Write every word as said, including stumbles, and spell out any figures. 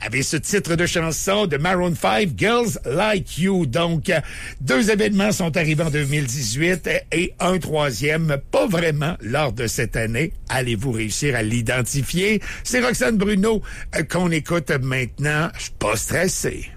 avait ce titre de chanson de Maroon five, Girls Like You. Donc, deux événements sont arrivés en deux mille dix-huit et un troisième, pas vraiment lors de cette année. Allez-vous réussir à l'identifier? C'est Roxane Bruno euh, qu'on écoute maintenant. Je suis pas stressé.